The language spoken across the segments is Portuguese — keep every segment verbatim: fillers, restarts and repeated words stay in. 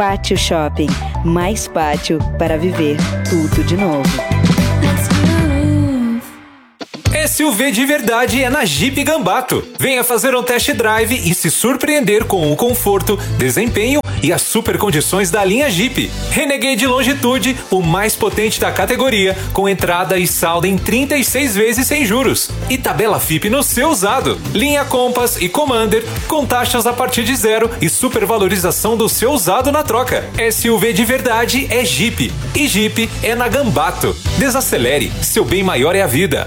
Pátio Shopping, mais pátio para viver tudo de novo. S U V de verdade é na Jeep Gambato. Venha fazer um test drive e se surpreender com o conforto, desempenho e as super condições da linha Jeep. Renegade Longitude, o mais potente da categoria, com entrada e saldo em trinta e seis vezes sem juros. E tabela F I P no seu usado. Linha Compass e Commander, com taxas a partir de zero e supervalorização do seu usado na troca. S U V de verdade é Jeep. E Jeep é na Gambato. Desacelere, seu bem maior é a vida.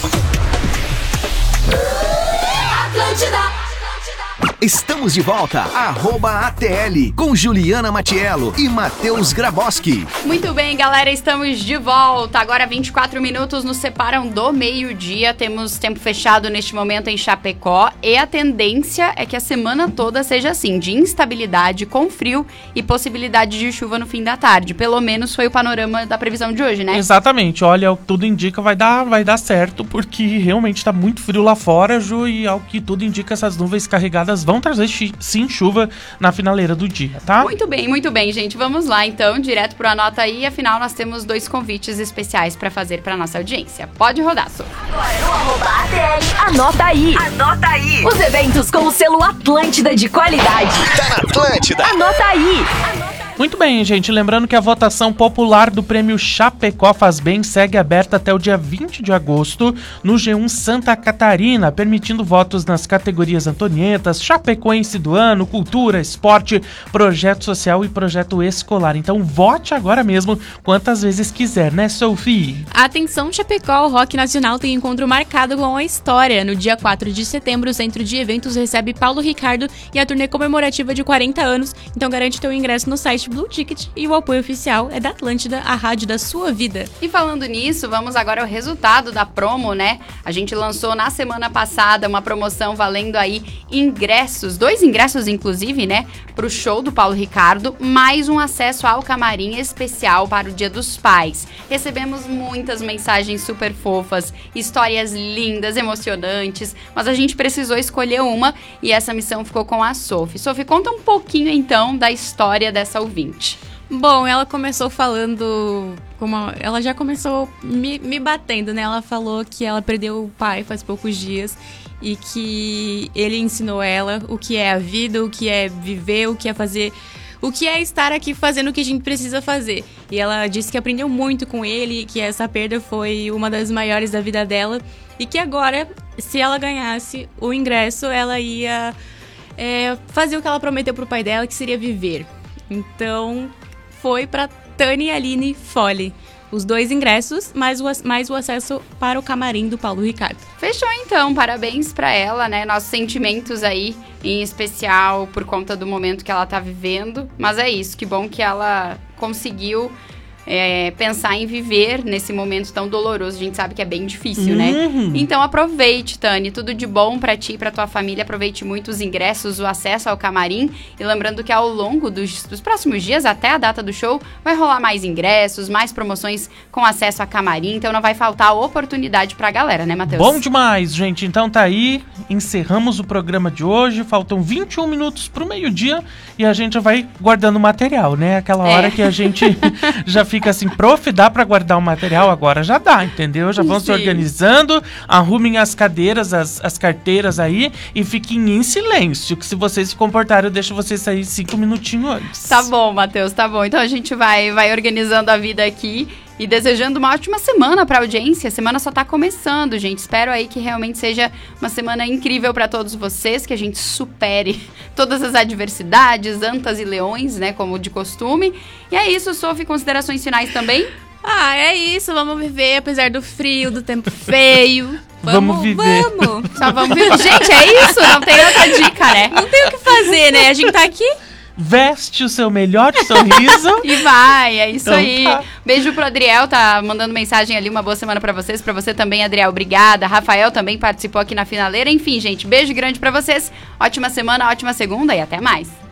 Estamos de volta, arroba A T L, com Juliana Matiello e Matheus Graboski. Muito bem, galera, estamos de volta. Agora vinte e quatro minutos nos separam do meio-dia. Temos tempo fechado neste momento em Chapecó. E a tendência é que a semana toda seja assim, de instabilidade, com frio e possibilidade de chuva no fim da tarde. Pelo menos foi o panorama da previsão de hoje, né? Exatamente. Olha, o que tudo indica vai dar, vai dar certo, porque realmente tá muito frio lá fora, Ju, e ao que tudo indica, essas nuvens carregadas vão vão trazer sim chuva na finaleira do dia, tá? Muito bem, muito bem, gente. Vamos lá, então, direto pro Anota Aí. Afinal, nós temos dois convites especiais para fazer para nossa audiência. Pode rodar, Su. Agora no arroba A T L, Anota Aí. Anota Aí. Os eventos com o selo Atlântida de qualidade. Tá na Atlântida. Anota Aí. Anota Muito bem, gente. Lembrando que a votação popular do prêmio Chapecó Faz Bem segue aberta até o dia vinte de agosto no G um Santa Catarina, permitindo votos nas categorias Antonietas, Chapecoense do Ano, Cultura, Esporte, Projeto Social e Projeto Escolar. Então vote agora mesmo quantas vezes quiser, né, Sophie? Atenção, Chapecó, o Rock Nacional tem encontro marcado com a história. No dia quatro de setembro, o Centro de Eventos recebe Paulo Ricardo e a turnê comemorativa de quarenta anos. Então garante teu ingresso no site Blue Ticket e o apoio oficial é da Atlântida, a rádio da sua vida. E falando nisso, vamos agora ao resultado da promo, né? A gente lançou na semana passada uma promoção valendo aí ingressos, dois ingressos inclusive, né? Pro show do Paulo Ricardo, mais um acesso ao camarim especial para o Dia dos Pais. Recebemos muitas mensagens super fofas, histórias lindas, emocionantes, mas a gente precisou escolher uma e essa missão ficou com a Sophie. Sophie, conta um pouquinho então da história dessa ouvinte. Bom, ela começou falando, como ela já começou me, me batendo, né? Ela falou que ela perdeu o pai faz poucos dias e que ele ensinou ela o que é a vida, o que é viver, o que é fazer, o que é estar aqui fazendo o que a gente precisa fazer. E ela disse que aprendeu muito com ele, que essa perda foi uma das maiores da vida dela e que agora, se ela ganhasse o ingresso, ela ia é, fazer o que ela prometeu pro pai dela, que seria viver. Então, foi para Tani e Aline Fole. Os dois ingressos, mais o, mais o acesso para o camarim do Paulo Ricardo. Fechou então, parabéns para ela, né? Nossos sentimentos aí, em especial por conta do momento que ela tá vivendo. Mas é isso, que bom que ela conseguiu é, pensar em viver nesse momento tão doloroso. A gente sabe que é bem difícil, Uhum. né? Então aproveite, Tani, tudo de bom pra ti e pra tua família. Aproveite muito os ingressos, o acesso ao camarim. E lembrando que ao longo dos, dos próximos dias, até a data do show, vai rolar mais ingressos, mais promoções com acesso a camarim. Então não vai faltar oportunidade pra galera, né, Matheus? Bom demais, gente. Então tá aí, encerramos o programa de hoje. Faltam vinte e um minutos pro meio-dia e a gente já vai guardando o material, né? Aquela hora É. que a gente já fica assim, prof, dá pra guardar o material? Agora já dá, entendeu? Já vão Sim. se organizando, arrumem as cadeiras, as, as carteiras aí e fiquem em silêncio, que se vocês se comportarem, eu deixo vocês sair cinco minutinhos antes. Tá bom, Matheus, tá bom. Então a gente vai, vai organizando a vida aqui e desejando uma ótima semana pra audiência. A semana só tá começando, gente. Espero aí que realmente seja uma semana incrível pra todos vocês, que a gente supere todas as adversidades, antas e leões, né, como de costume. E é isso, Sophie, considerações finais também? Ah, é isso, vamos viver, apesar do frio, do tempo feio. Vamos viver. Vamos. Só vamos viver. Gente, é isso, não tem outra dica, né? Não tem o que fazer, né? A gente tá aqui. Veste o seu melhor sorriso. E vai, é isso Então aí. tá. Beijo pro Adriel, tá mandando mensagem ali, uma boa semana pra vocês. Pra você também, Adriel, obrigada. Rafael também participou aqui na finaleira. Enfim, gente, beijo grande pra vocês. Ótima semana, ótima segunda e até mais.